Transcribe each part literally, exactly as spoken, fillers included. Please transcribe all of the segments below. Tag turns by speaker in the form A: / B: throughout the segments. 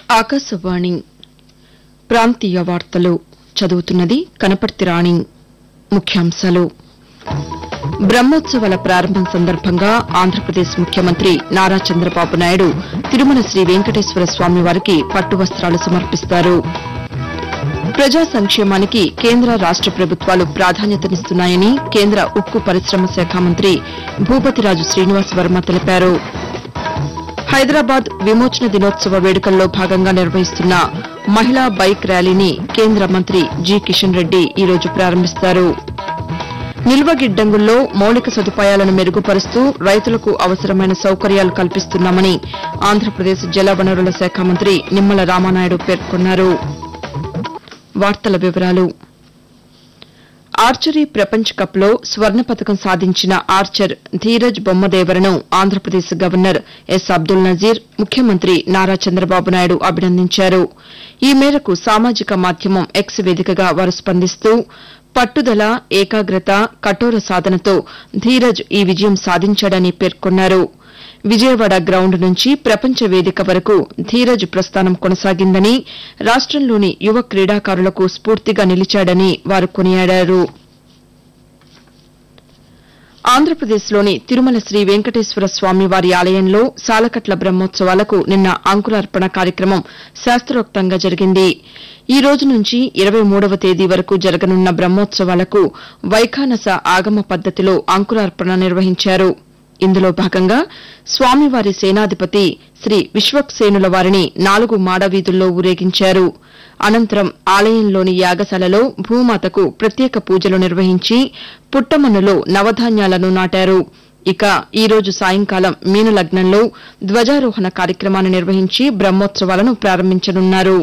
A: ఆకాశవాణి ప్రాంతీయ వార్తలు చదువుతున్నది కనపర్తి రాణి. ముఖ్యాంశాలు. బ్రహ్మోత్సవాల ప్రారంభం సందర్భంగా ఆంధ్రప్రదేశ్ ముఖ్యమంత్రి నారా చంద్రబాబు నాయుడు తిరుమల శ్రీ వెంకటేశ్వర స్వామి వారికి పట్టు వస్తాలు సమర్పిస్తారు. ప్రజా సంక్షేమానికి కేంద్ర రాష్ట ప్రభుత్వాలు ప్రాధాన్యతనిస్తున్నాయని కేంద్ర ఉక్కు పరిశ్రమ శాఖ మంత్రి భూపతిరాజు శ్రీనివాస్ వర్మ తెలిపారు. హైదరాబాద్ విమోచన దినోత్సవ వేడుకల్లో భాగంగా నిర్వహిస్తున్న మహిళా బైక్ ర్యాలీని కేంద్ర మంత్రి జి కిషన్ రెడ్డి ఈరోజు ప్రారంభిస్తారు. నిల్వ గిడ్డంగుల్లో మౌలిక సదుపాయాలను మెరుగుపరుస్తూ రైతులకు అవసరమైన సౌకర్యాలు కల్పిస్తున్నామని ఆంధ్రప్రదేశ్ జలవనరుల శాఖ మంత్రి నిమ్మల రామానాయుడు పేర్కొన్నారు. వార్తల వివరాలు. ఆర్చరీ ప్రపంచ కప్లో స్వర్ణ పతకం సాధించిన Archer Dheeraj బొమ్మదేవరను Andhra Pradesh governor yes Abdul Nazir ముఖ్యమంత్రి నారా చంద్రబాబు నాయుడు అభినందించారు. ఈ మేరకు సామాజిక మాధ్యమం ఎక్స్ వేదికగా వారు స్పందిస్తూ పట్టుదల, ఏకాగ్రత, కఠోర సాధనతో ధీరజ్ ఈ విజయం సాధించాడని పేర్కొన్నారు. విజయవాడ గ్రౌండ్ నుంచి ప్రపంచ వేదిక వరకు ధీరజ్ ప్రస్థానం కొనసాగిందని, రాష్టంలోని యువ క్రీడాకారులకు స్ఫూర్తిగా నిలిచాడని వారు కొనియాడారు. ఆంధ్రప్రదేశ్లోని తిరుమల శ్రీ వెంకటేశ్వర స్వామి వారి ఆలయంలో సాలకట్ల బ్రహ్మోత్సవాలకు నిన్న అంకురార్పణ కార్యక్రమం శాస్త్రోక్తంగా జరిగింది. ఈ రోజు నుంచి ఇరవై మూడవ తేదీ వరకు జరగనున్న బ్రహ్మోత్సవాలకు వైఖానస ఆగమ పద్దతిలో అంకురార్పణ నిర్వహించారు. ఇందులో భాగంగా స్వామివారి సేనాధిపతి శ్రీ విశ్వక్సేనుల వారిని నాలుగు మాడవీధుల్లో ఊరేగించారు. అనంతరం ఆలయంలోని యాగశాలలో భూమాతకు ప్రత్యేక పూజలు నిర్వహించి పుట్టమన్నులో నవధాన్యాలను నాటారు. ఇక ఈ రోజు సాయంకాలం మీనలగ్నంలో ధ్వజారోహణ కార్యక్రమాన్ని నిర్వహించి బ్రహ్మోత్సవాలను ప్రారంభించనున్నారు.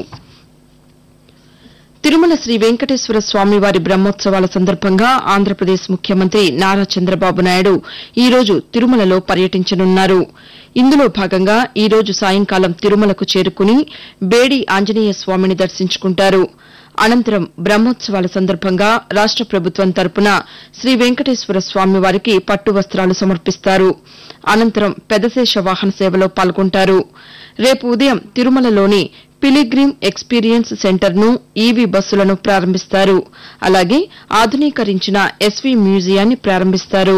A: తిరుమల శ్రీ వెంకటేశ్వర స్వామివారి బ్రహ్మోత్సవాల సందర్భంగా ఆంధ్రప్రదేశ్ ముఖ్యమంత్రి నారా చంద్రబాబు నాయుడు ఈ రోజు తిరుమలలో పర్యటించనున్నారు. ఇందులో భాగంగా ఈ రోజు సాయంకాలం తిరుమలకు చేరుకుని బేడి ఆంజనేయ స్వామిని దర్శించుకుంటారు. అనంతరం బ్రహ్మోత్సవాల సందర్భంగా రాష్ట ప్రభుత్వం తరపున శ్రీ వెంకటేశ్వర స్వామి వారికి పట్టు వస్తాలు సమర్పిస్తారు. అనంతరం పెదశేష వాహన సేవలో పాల్గొంటారు. రేపు ఉదయం తిరుమలలోని పిలిగ్రిమ్ ఎక్స్పీరియన్స్ సెంటర్ను, ఈవీ బస్సులను ప్రారంభిస్తారు. అలాగే ఆధునీకరించిన ఎస్వీ మ్యూజియాన్ని ప్రారంభిస్తారు.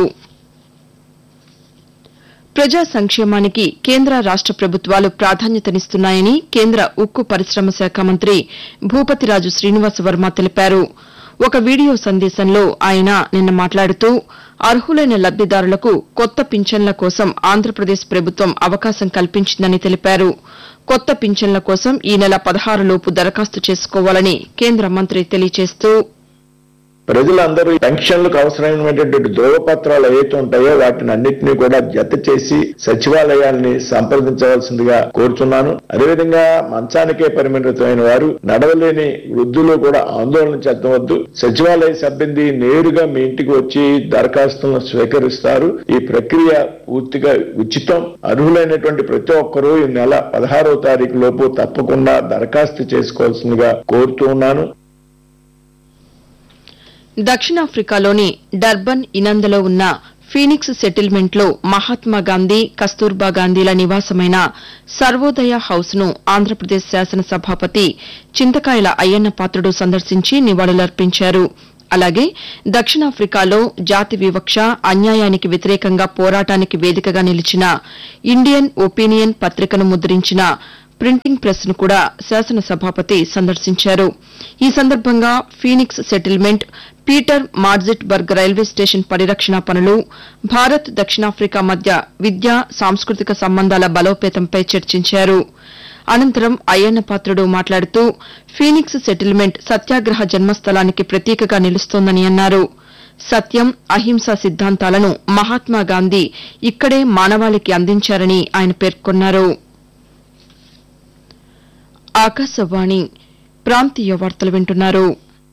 A: ప్రజా సంక్షేమానికి కేంద్ర రాష్ట ప్రభుత్వాలు ప్రాధాన్యతనిస్తున్నాయని కేంద్ర ఉక్కు పరిశ్రమ శాఖ మంత్రి భూపతిరాజు శ్రీనివాస్ వర్మ తెలిపారు. ఒక వీడియో సందేశంలో ఆయన నిన్న మాట్లాడుతూ అర్హులైన లబ్దిదారులకు కొత్త పింఛన్ల కోసం ఆంధ్రప్రదేశ్ ప్రభుత్వం అవకాశం కల్పించిందని తెలిపారు. కొత్త పింఛన్ల కోసం ఈ నెల పదహారులోపు దరఖాస్తు చేసుకోవాలని కేంద్ర మంత్రి తెలియజేస్తూ
B: ప్రజలందరూ పెన్షన్లకు అవసరమైనటువంటి ధ్రువపత్రాలు ఏవైతే ఉంటాయో వాటిని అన్నింటినీ కూడా జత చేసి సచివాలయాల్ని సంప్రదించవలసిందిగా కోరుతున్నాను. అదేవిధంగా మంచానికే పరిమితమైన వారు, నడవలేని వృద్ధులు కూడా ఆందోళన చెందవద్దు. సచివాలయ సిబ్బంది నేరుగా మీ ఇంటికి వచ్చి దరఖాస్తులను స్వీకరిస్తారు. ఈ ప్రక్రియ పూర్తిగా ఉచితం. అర్హులైనటువంటి ప్రతి ఒక్కరూ ఈ నెల పదహారవ తారీఖు లోపు తప్పకుండా దరఖాస్తు చేసుకోవాల్సిందిగా కోరుతూ ఉన్నాను.
A: దక్షిణాఫ్రికాలోని డర్బన్ ఇనందలో ఉన్న ఫీనిక్స్ సెటిల్మెంట్లో మహాత్మాగాంధీ, కస్తూర్బా గాంధీల నివాసమైన సర్వోదయ హౌస్ను ఆంధ్రప్రదేశ్ శాసనసభాపతి చింతకాయల అయ్యన్న పాత్రుడు సందర్శించి నివాళులర్పించారు. అలాగే దక్షిణాఫ్రికాలో జాతి వివక్ష, అన్యాయానికి వ్యతిరేకంగా పోరాటానికి వేదికగా నిలిచిన ఇండియన్ ఒపీనియన్ పత్రికను ముద్రించిన ప్రింటింగ్ ప్రెస్ ను కూడా శాసనసభాపతి సందర్శించారు. ఈ సందర్భంగా Phoenix settlement, Peter మార్జిట్ బర్గ్ railway station పరిరక్షణ పనులు, భారత్ దక్షిణాఫ్రికా మధ్య విద్యా, సాంస్కృతిక సంబంధాల బలోపేతంపై చర్చించారు. అనంతరం అయ్యన్న పాత్రుడు మాట్లాడుతూ ఫీనిక్స్ సెటిల్మెంట్ సత్యాగ్రహ జన్మస్థలానికి ప్రతీకగా నిలుస్తోందని అన్నారు. సత్యం, అహింసా సిద్దాంతాలను మహాత్మాగాంధీ ఇక్కడే మానవాళికి అందించారని ఆయన పేర్కొన్నారు. ఆకాశవాణి ప్రాంతీయ వార్తలు వింటున్నారు.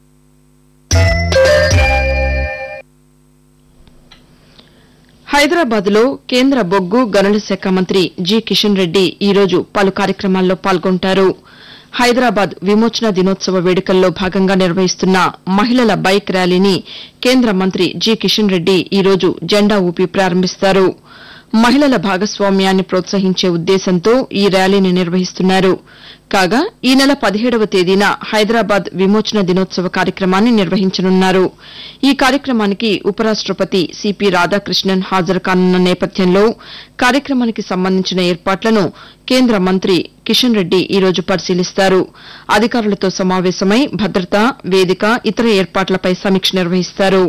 A: హైదరాబాద్లో కేంద్ర బొగ్గు గనుల శాఖ మంత్రి జి కిషన్ రెడ్డి ఈరోజు పలు కార్యక్రమాల్లో పాల్గొంటారు. హైదరాబాద్ విమోచన దినోత్సవ వేడుకల్లో భాగంగా నిర్వహిస్తున్న మహిళల బైక్ ర్యాలీని కేంద్ర మంత్రి జి కిషన్ రెడ్డి ఈరోజు జెండా ఊపి ప్రారంభిస్తారు. మహిళల భాగస్వామ్యాన్ని ప్రోత్సహించే ఉద్దేశంతో ఈ ర్యాలీని నిర్వహిస్తున్నారు. కాగా ఈ నెల పదిహేడవ తేదీన హైదరాబాద్ విమోచన దినోత్సవ కార్యక్రమాన్ని నిర్వహించనున్నారు. ఈ కార్యక్రమానికి ఉపరాష్టపతి సిపి రాధాకృష్ణన్ హాజరు కానున్న నేపథ్యంలో కార్యక్రమానికి సంబంధించిన ఏర్పాట్లను కేంద్ర మంత్రి కిషన్ రెడ్డి ఈ రోజు పరిశీలిస్తారు. అధికారులతో సమావేశమై భద్రత, వేదిక, ఇతర ఏర్పాట్లపై సమీక్ష నిర్వహిస్తారు.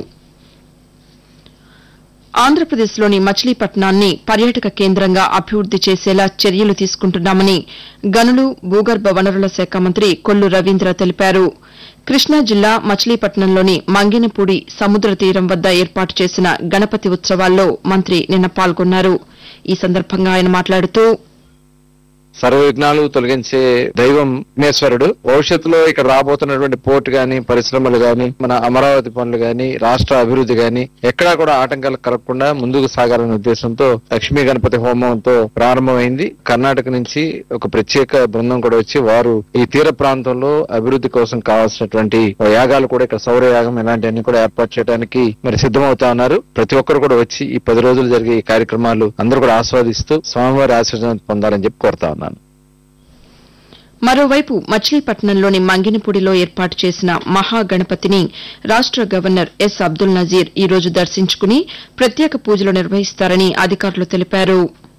A: ఆంధ్రప్రదేశ్లోని మచిలీపట్నాన్ని పర్యాటక కేంద్రంగా అభివృద్ది చేసేలా చర్యలు తీసుకుంటున్నామని గనులు, భూగర్భ వనరుల శాఖ మంత్రి కొల్లు రవీంద్ర తెలిపారు. కృష్ణా జిల్లా మచిలీపట్నంలోని మంగినపూడి సముద్ర తీరం వద్ద ఏర్పాటు చేసిన గణపతి ఉత్సవాల్లో మంత్రి నిన్న పాల్గొన్నారు. ఈ సందర్భంగా ఆయన మాట్లాడుతూ
C: సర్వ విఘ్నాలు తొలగించే దైవం విఘ్నేశ్వరుడు. భవిష్యత్తులో ఇక్కడ రాబోతున్నటువంటి పోర్టు గాని, పరిశ్రమలు గాని, మన అమరావతి పనులు గాని, రాష్ట్ర అభివృద్ధి గాని ఎక్కడా కూడా ఆటంకాలు కలగకుండా ముందుకు సాగాలనే ఉద్దేశంతో లక్ష్మీ గణపతి హోమంతో ప్రారంభమైంది. కర్ణాటక నుంచి ఒక ప్రత్యేక బృందం కూడా వచ్చి వారు ఈ తీర ప్రాంతంలో అభివృద్ధి కోసం కావాల్సినటువంటి యాగాలు కూడా ఇక్కడ సౌర యాగం ఇలాంటివన్నీ కూడా ఏర్పాటు చేయడానికి మరి సిద్దమవుతా ఉన్నారు. ప్రతి ఒక్కరు కూడా వచ్చి ఈ పది రోజులు జరిగే ఈ కార్యక్రమాలు అందరూ కూడా ఆస్వాదిస్తూ స్వామివారి ఆశీర్వాదం పొందాలని చెప్పి కోరుతా ఉన్నారు.
A: మరోవైపు మచిలీపట్నంలోని మంగినపూడిలో ఏర్పాటు చేసిన మహాగణపతిని రాష్ట గవర్నర్ ఎస్ అబ్దుల్ నజీర్ ఈ రోజు దర్శించుకుని ప్రత్యేక పూజలు నిర్వహిస్తారని అధికారులు తెలిపారు.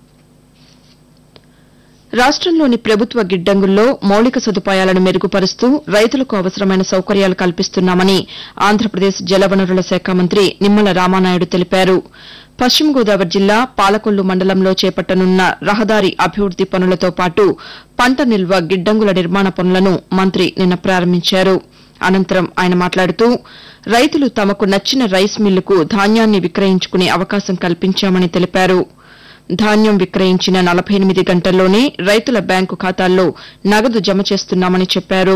A: రాష్టంలోని ప్రభుత్వ గిడ్డంగుల్లో మౌలిక సదుపాయాలను మెరుగుపరుస్తూ రైతులకు అవసరమైన సౌకర్యాలు కల్పిస్తున్నామని ఆంధ్రప్రదేశ్ జలవనరుల శాఖ మంత్రి నిమ్మల రామానాయుడు తెలిపారు. పశ్చిమ గోదావరి జిల్లా పాలకొల్లు మండలంలో చేపట్టనున్న రహదారి అభివృద్ది పనులతో పాటు పంట నిల్వ గిడ్డంగుల నిర్మాణ పనులను మంత్రి నిన్న ప్రారంభించారు. అనంతరం ఆయన మాట్లాడుతూ రైతులు తమకు నచ్చిన రైస్ మిల్లుకు ధాన్యాన్ని విక్రయించుకునే అవకాశం కల్పించామని తెలిపారు. ధాన్యం విక్రయించిన నలభై ఎనిమిది గంటల్లోనే రైతుల బ్యాంకు ఖాతాల్లో నగదు జమ చేస్తున్నామని చెప్పారు.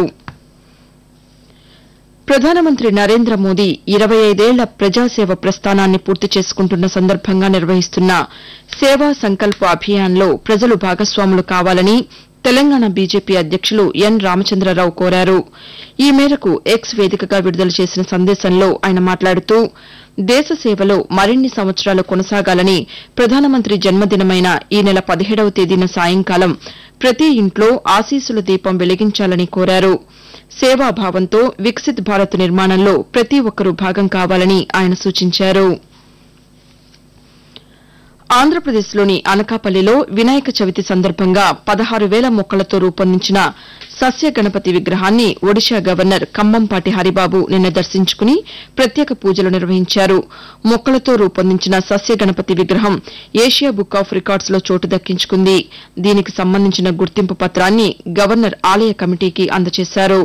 A: ప్రధానమంత్రి నరేంద్ర మోదీ ఇరవై ఐదేళ్ల ప్రజాసేవ ప్రస్థానాన్ని పూర్తి చేసుకుంటున్న సందర్భంగా నిర్వహిస్తున్న సేవా సంకల్ప అభియాన్లో ప్రజలు భాగస్వాములు కావాలని తెలంగాణ బీజేపీ అధ్యక్షులు ఎన్ రామచంద్రరావు కోరారు. ఈ మేరకు ఎక్స్ వేదికగా విడుదల చేసిన సందేశంలో ఆయన మాట్లాడుతూ దేశ సేవలో మరిన్ని సంవత్సరాలు కొనసాగాలని ప్రధానమంత్రి జన్మదినమైన ఈ నెల పదిహేడవ తేదీన సాయంకాలం ప్రతి ఇంట్లో ఆశీస్సుల దీపం వెలిగించాలని కోరారు. సేవాభావంతో వికసిత్ భారత్ నిర్మాణంలో ప్రతి ఒక్కరూ భాగం కావాలని ఆయన సూచించారు. ఆంధ్రప్రదేశ్లోని అనకాపల్లిలో వినాయక చవితి సందర్భంగా పదహారు వేల మొక్కలతో రూపొందించిన సస్య గణపతి విగ్రహాన్ని ఒడిషా గవర్నర్ కంబంపాటి హరిబాబు నిన్న దర్శించుకుని ప్రత్యేక పూజలు నిర్వహించారు. మొక్కలతో రూపొందించిన సస్య గణపతి విగ్రహం ఏషియా బుక్ ఆఫ్ రికార్డ్స్ లో చోటు దక్కించుకుంది. దీనికి సంబంధించిన గుర్తింపు పత్రాన్ని గవర్నర్ ఆలయ కమిటీకి అందజేశారు.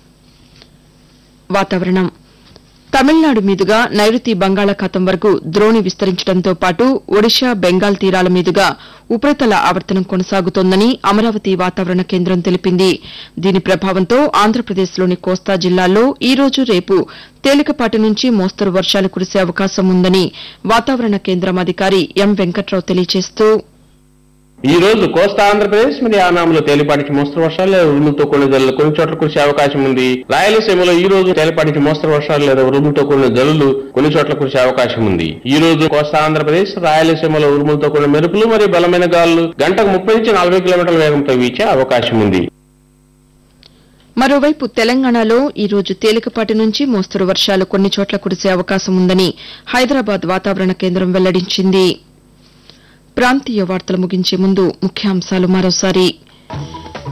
A: వాతావరణం తమిళనాడు మీదుగా నైరుతి బంగాళాఖాతం వరకు ద్రోణి విస్తరించడంతో పాటు ఒడిషా, బెంగాల్ తీరాల మీదుగా ఉపరితల ఆవర్తనం కొనసాగుతోందని అమరావతి వాతావరణ కేంద్రం తెలిపింది. దీని ప్రభావంతో ఆంధ్రప్రదేశ్లోని కోస్తా జిల్లాల్లో ఈ రోజు, రేపు తేలికపాటి నుంచి మోస్తరు వర్షాలు కురిసే అవకాశం ఉందని వాతావరణ కేంద్రం అధికారి ఎం వెంకట్రావు తెలియజేస్తూ
D: ఈ రోజు కోస్తా ఆంధ్రప్రదేశ్ మరియు యానాంలో తేలిపాటి మోస్తరు వర్షాలు లేదా ఉరుములతో కూడిన జల్లులు కొన్ని చోట్ల కురిసే అవకాశం ఉంది. రాయలసీమలో ఈ రోజు తేలిపాటి మోస్తరు వర్షాలు లేదా ఉరుములతో కూడిన జల్లులు కొన్ని చోట్ల కురిసే అవకాశం ఉంది. ఈ రోజు కోస్తా ఆంధ్రప్రదేశ్, రాయలసీమలో ఉరుములతో కూడిన మెరుపులు మరియు బలమైన గాలులు గంటకు ముప్పై నుంచి నలభై కిలోమీటర్ల వేగంతో వీచే అవకాశం ఉంది.
A: మరోవైపు తెలంగాణలో ఈ రోజు తేలికపాటి నుంచి మోస్తరు వర్షాలు కొన్ని చోట్ల కురిసే అవకాశం ఉందని హైదరాబాద్ వాతావరణ కేంద్రం వెల్లడించింది. ప్రాంతీయ వార్తలు ముగించే ముందు ముఖ్యాంశాలు మరోసారి